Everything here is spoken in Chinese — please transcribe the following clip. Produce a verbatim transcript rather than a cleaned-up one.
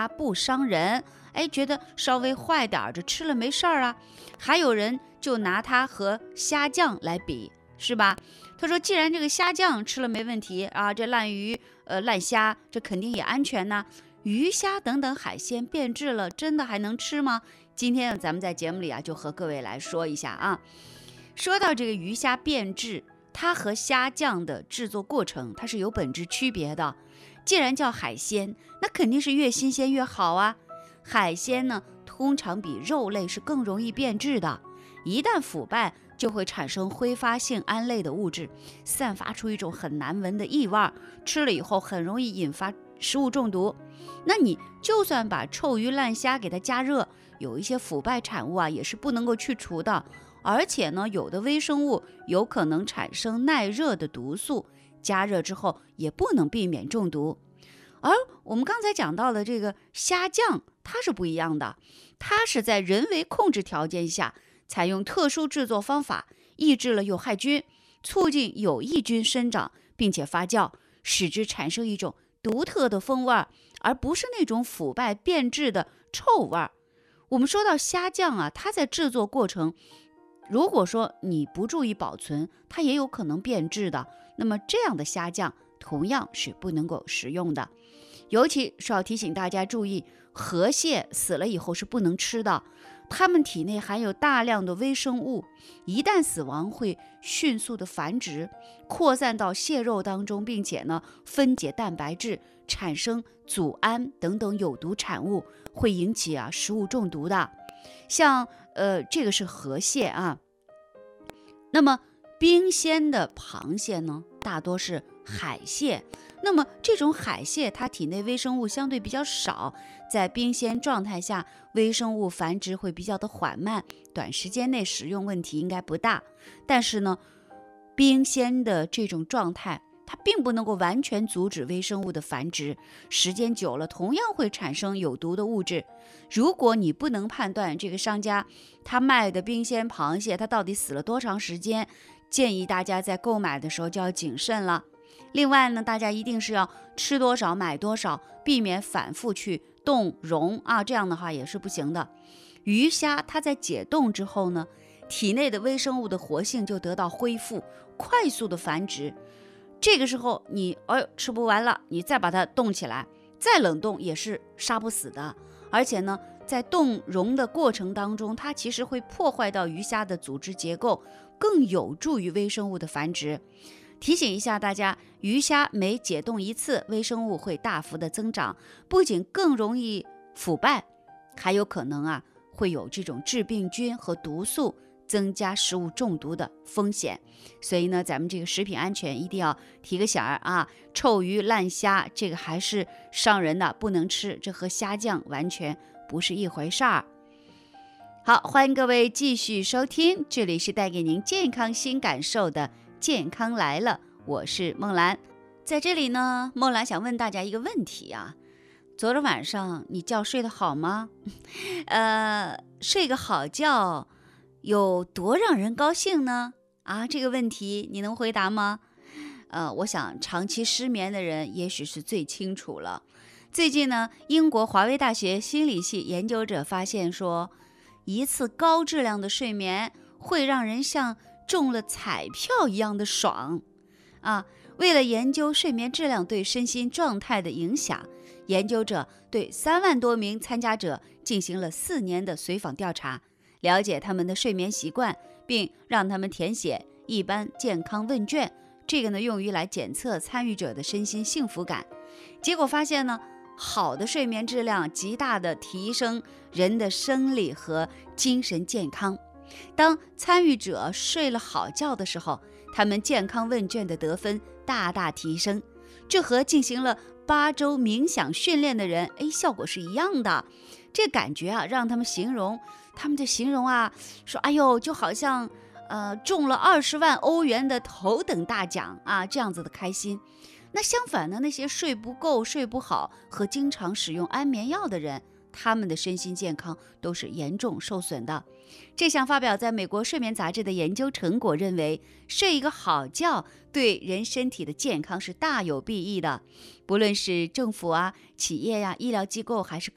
虾不伤人，哎，觉得稍微坏点这吃了没事儿啊。还有人就拿它和虾酱来比，是吧？他说，既然这个虾酱吃了没问题啊，这烂鱼、呃烂虾这肯定也安全呐。鱼虾等等海鲜变质了，真的还能吃吗？今天咱们在节目里啊，就和各位来说一下啊。说到这个鱼虾变质，它和虾酱的制作过程它是有本质区别的。既然叫海鲜，那肯定是越新鲜越好啊。海鲜呢，通常比肉类是更容易变质的，一旦腐败就会产生挥发性胺类的物质，散发出一种很难闻的异味，吃了以后很容易引发食物中毒。那你就算把臭鱼烂虾给它加热，有一些腐败产物啊也是不能够去除的，而且呢，有的微生物有可能产生耐热的毒素，加热之后也不能避免中毒。而我们刚才讲到的这个虾酱，它是不一样的，它是在人为控制条件下，采用特殊制作方法，抑制了有害菌，促进有益菌生长，并且发酵，使之产生一种独特的风味，而不是那种腐败变质的臭味。我们说到虾酱啊，它在制作过程，如果说你不注意保存，它也有可能变质的。那么这样的虾酱同样是不能够食用的。尤其是要提醒大家注意，河蟹死了以后是不能吃的，它们体内含有大量的微生物，一旦死亡会迅速的繁殖，扩散到蟹肉当中，并且呢分解蛋白质，产生组胺等等有毒产物，会引起啊食物中毒的。像呃这个是河蟹啊。那么冰鲜的螃蟹呢，大多是海蟹。那么这种海蟹它体内微生物相对比较少，在冰鲜状态下微生物繁殖会比较的缓慢，短时间内食用问题应该不大。但是呢，冰鲜的这种状态它并不能够完全阻止微生物的繁殖，时间久了同样会产生有毒的物质。如果你不能判断这个商家他卖的冰鲜螃蟹它到底死了多长时间，建议大家在购买的时候就要谨慎了。另外呢，大家一定是要吃多少买多少，避免反复去冻溶啊，这样的话也是不行的。鱼虾它在解冻之后呢，体内的微生物的活性就得到恢复，快速的繁殖。这个时候你哎吃不完了，你再把它冻起来，再冷冻也是杀不死的。而且呢，在冻溶的过程当中，它其实会破坏到鱼虾的组织结构，更有助于微生物的繁殖。提醒一下大家，鱼虾每解冻一次，微生物会大幅的增长，不仅更容易腐败，还有可能啊会有这种致病菌和毒素，增加食物中毒的风险。所以呢，咱们这个食品安全一定要提个醒儿啊，臭鱼烂虾这个还是伤人的，不能吃，这和虾酱完全不是一回事儿。好，欢迎各位继续收听，这里是带给您健康新感受的健康来了，我是梦兰。在这里呢，梦兰想问大家一个问题啊，昨天晚上你觉睡得好吗？呃，睡个好觉有多让人高兴呢？啊，这个问题你能回答吗？呃，我想长期失眠的人也许是最清楚了。最近呢，英国华威大学心理系研究者发现说，一次高质量的睡眠会让人像中了彩票一样的爽啊！为了研究睡眠质量对身心状态的影响，研究者对三万多名参加者进行了四年的随访调查，了解他们的睡眠习惯，并让他们填写一般健康问卷。这个呢，用于来检测参与者的身心幸福感。结果发现呢，好的睡眠质量极大的提升人的生理和精神健康。当参与者睡了好觉的时候，他们健康问卷的得分大大提升，这和进行了八周冥想训练的人，哎，效果是一样的。这感觉啊，让他们形容，他们的形容啊，说，哎呦，就好像呃中了二十万欧元的头等大奖啊，这样子的开心。那相反呢，那些睡不够、睡不好和经常使用安眠药的人，他们的身心健康都是严重受损的。这项发表在美国睡眠杂志的研究成果认为，睡一个好觉对人身体的健康是大有裨益的。不论是政府啊、企业呀、医疗机构还是